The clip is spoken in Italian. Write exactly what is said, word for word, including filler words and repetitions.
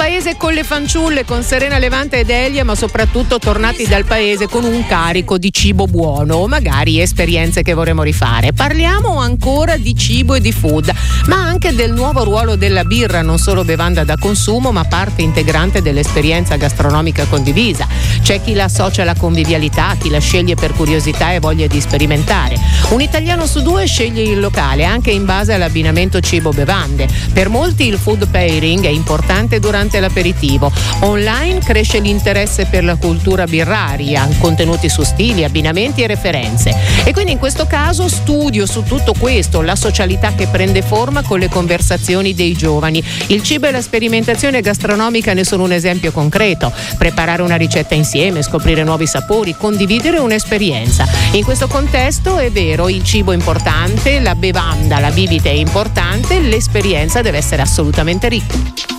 paese con le fanciulle, con Serena Levante ed Elia, ma soprattutto tornati dal paese con un carico di cibo buono o magari esperienze che vorremmo rifare. Parliamo ancora di cibo e di food, ma anche del nuovo ruolo della birra, non solo bevanda da consumo ma parte integrante dell'esperienza gastronomica condivisa. C'è chi la associa alla convivialità, chi la sceglie per curiosità e voglia di sperimentare. Un italiano su due sceglie il locale anche in base all'abbinamento cibo-bevande. Per molti il food pairing è importante durante l'aperitivo. Online cresce l'interesse per la cultura birraria, contenuti su stili, abbinamenti e referenze. E quindi in questo caso studio su tutto questo, la socialità che prende forma con le conversazioni dei giovani. Il cibo e la sperimentazione gastronomica ne sono un esempio concreto. Preparare una ricetta insieme, scoprire nuovi sapori, condividere un'esperienza. In questo contesto è vero, il cibo è importante, la bevanda, la bibita è importante, l'esperienza deve essere assolutamente ricca.